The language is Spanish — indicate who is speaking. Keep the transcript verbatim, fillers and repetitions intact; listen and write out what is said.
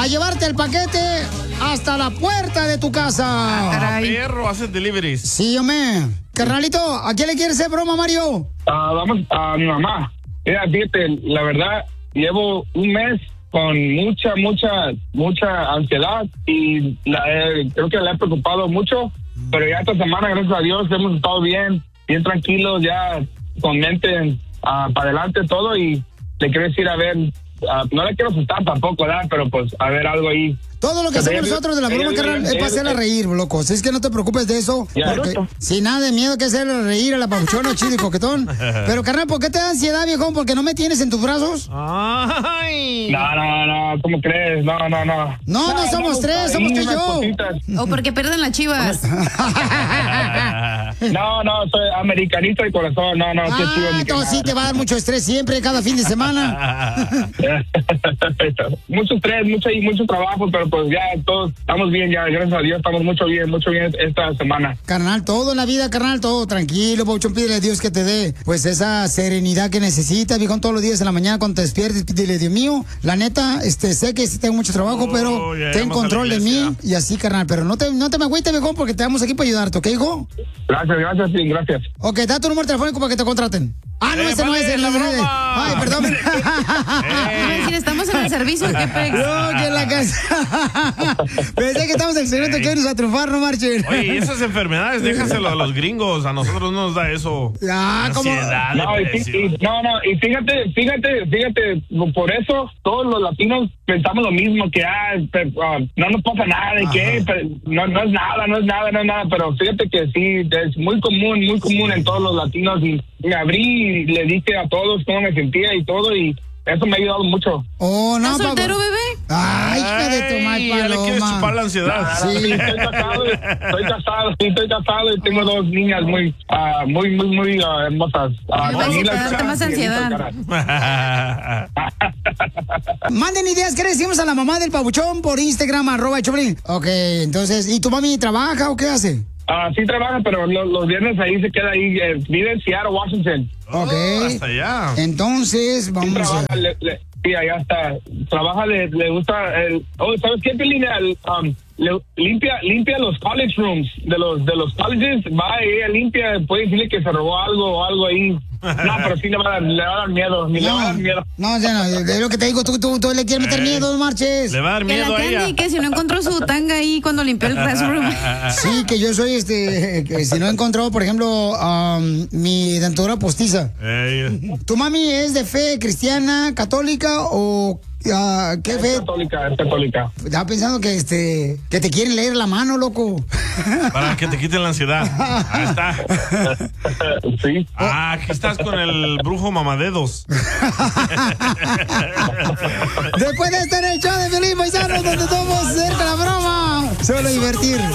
Speaker 1: a llevarte el paquete hasta la puerta de tu casa.
Speaker 2: Ah, perro, haces deliveries.
Speaker 1: Sí, hombre. Carnalito, ¿a quién le quieres hacer broma, Mario?
Speaker 3: Uh, vamos a mi mamá. Mira, fíjate, la verdad, llevo un mes con mucha, mucha, mucha ansiedad y la, eh, creo que la he preocupado mucho, pero ya esta semana, gracias a Dios, hemos estado bien, bien tranquilos, ya con mente uh, para adelante todo, y le quiero decir, a ver, uh, no le quiero asustar tampoco, ¿verdad? Pero pues, a ver, algo ahí.
Speaker 1: Todo lo que hacemos nosotros de la broma, carnal, es para hacerla reír, loco. Es que no te preocupes de eso. Porque, sin nada de miedo que hacerle reír a la pabuchona, chido y coquetón. Pero, carnal, ¿por qué te da ansiedad, viejón? ¿Porque no me tienes en tus brazos?
Speaker 3: Ay. No, no, no, ¿cómo crees? No, no, no.
Speaker 1: No, no somos tres, somos tú y yo.
Speaker 4: O porque pierden las Chivas.
Speaker 3: No, no, soy americanista de corazón. No, no, qué chido.
Speaker 1: Ah, entonces sí te va a dar mucho estrés siempre, cada fin de semana.
Speaker 3: Mucho estrés, mucho, mucho trabajo, pero pues ya todos estamos bien, ya gracias a Dios estamos mucho bien, mucho bien esta semana.
Speaker 1: Carnal, todo en la vida, carnal, todo tranquilo, Pauchón, pídele a Dios que te dé pues esa serenidad que necesitas, viejón, todos los días en la mañana cuando te despiertes, dile, Dios mío, la neta, este, sé que sí tengo mucho trabajo, oh, pero ten control de mí y así, carnal, pero no te, no te me agüites, viejón, porque te vamos aquí para ayudarte, ¿ok, hijo?
Speaker 3: Gracias, gracias, sí, gracias.
Speaker 1: Ok, da tu número telefónico para que te contraten. Ah, no, eh, ese vale, no es el...
Speaker 2: La broma.
Speaker 1: Ay, perdón.
Speaker 4: Eh. Si estamos en el servicio, ¿qué pex?
Speaker 1: No, que en la casa. Pensé que estamos en el secreto que vamos a triunfar, no marchen.
Speaker 2: Oye, esas enfermedades, déjaselo a los gringos. A nosotros no nos da eso.
Speaker 1: Ah, ¿cómo?
Speaker 3: Ansiedad, no, y, y, no, no, y fíjate, fíjate, fíjate, por eso todos los latinos pensamos lo mismo, que ah, pero, uh, no nos pasa nada, y que pero, no, no es nada, no es nada, no es nada, pero fíjate que sí, es muy común, muy común en todos los latinos, y me abrí y le dije a todos cómo me sentía y todo, y eso me ha ayudado mucho.
Speaker 1: Oh, no,
Speaker 4: ¿estás soltero, bebé?
Speaker 1: Ay, hija de tu mal paloma.
Speaker 2: Ya le quieres chupar la ansiedad.
Speaker 3: Nah, sí. Estoy casado, estoy casado, sí, estoy casado y tengo dos niñas muy, uh, muy, muy, muy uh, hermosas. Uh,
Speaker 4: Darte más ansiedad.
Speaker 1: Manden ideas, ¿qué le decimos a la mamá del pabuchón por Instagram, arroba Choplin? Ok, entonces, ¿y tu mami trabaja o qué hace?
Speaker 3: Ah, uh, sí trabaja, pero lo, los viernes ahí se queda ahí, eh, vive en Seattle, Washington.
Speaker 1: Ok.
Speaker 2: Oh, hasta allá.
Speaker 1: Entonces, vamos
Speaker 3: sí, trabaja,
Speaker 1: a...
Speaker 3: le, le, sí, allá está. Trabaja, le, le gusta el... Oh, ¿sabes qué, Pelina? Um, le, limpia limpia los college rooms de los de los colleges. Va ella limpia, puede decirle que se robó algo o algo ahí. No, pero sí le va a dar, le va a dar miedo. Ni
Speaker 1: no,
Speaker 3: le va a dar miedo.
Speaker 1: No, ya no, es lo que te digo, tú, tú, tú le quieres meter eh, miedo, no marches.
Speaker 2: Le va a dar miedo
Speaker 4: que la
Speaker 2: a ella.
Speaker 4: Candy, que si no encontró su tanga ahí cuando limpió el classroom.
Speaker 1: Sí, que yo soy este, que si no encontró, por ejemplo, um, mi dentadura postiza.
Speaker 2: Eh,
Speaker 1: ¿Tu mami es de fe cristiana, católica o Uh, ¿qué
Speaker 3: es
Speaker 1: fe?
Speaker 3: católica, es católica.
Speaker 1: Estaba pensando que este que te quieren leer la mano, loco.
Speaker 2: Para que te quiten la ansiedad. Ahí está.
Speaker 3: Sí.
Speaker 2: Ah, aquí estás con el brujo mamadedos.
Speaker 1: Después de estar en el show de Felipe Paisano, donde todos cerca la broma. Solo divertir.